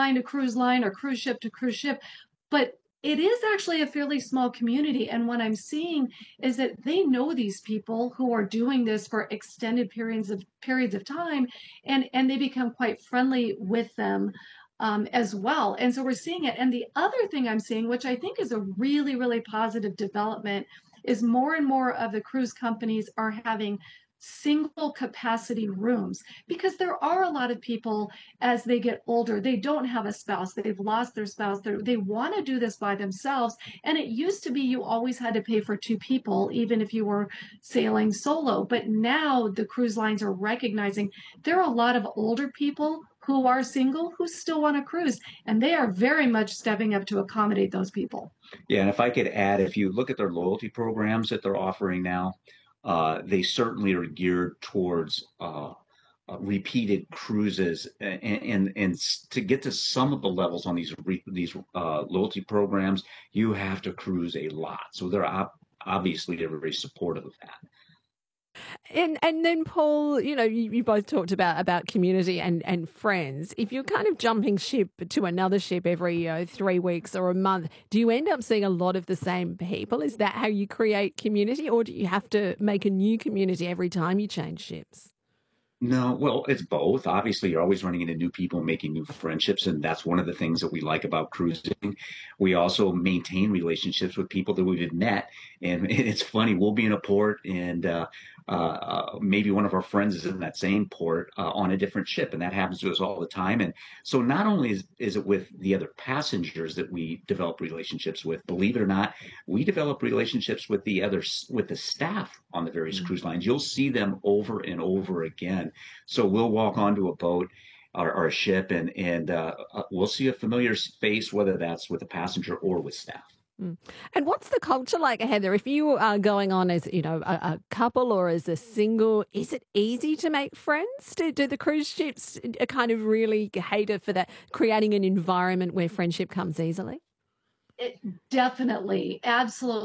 line to cruise line or cruise ship to cruise ship, but it is actually a fairly small community. And what I'm seeing is that they know these people who are doing this for extended periods of time, and they become quite friendly with them as well. And so we're seeing it. And the other thing I'm seeing, which I think is a really, really positive development, is more and more of the cruise companies are having single capacity rooms, because there are a lot of people as they get older, they don't have a spouse, they've lost their spouse, they want to do this by themselves. And it used to be you always had to pay for two people even if you were sailing solo, but now the cruise lines are recognizing there are a lot of older people who are single who still want to cruise, and they are very much stepping up to accommodate those people. Yeah, and if I could add, if you look at their loyalty programs that they're offering now, they certainly are geared towards repeated cruises, and to get to some of the levels on these loyalty programs, you have to cruise a lot. So obviously they're very supportive of that. And then Paul, you both talked about community and friends. If you're kind of jumping ship to another ship every 3 weeks or a month, do you end up seeing a lot of the same people? Is that how you create community, or do you have to make a new community every time you change ships? No, well, it's both. Obviously, you're always running into new people, making new friendships, and that's one of the things that we like about cruising. We also maintain relationships with people that we've met, and it's funny. We'll be in a port, and maybe one of our friends is in that same port on a different ship, and that happens to us all the time. And so, not only is it with the other passengers that we develop relationships with, believe it or not, we develop relationships with the staff on the various cruise lines. You'll see them over and over again. So we'll walk onto a boat or a ship, and we'll see a familiar face, whether that's with a passenger or with staff. Mm. And what's the culture like, Heather? If you are going on as a couple or as a single, is it easy to make friends? Do the cruise ships kind of really cater for that, creating an environment where friendship comes easily? It definitely, absolutely.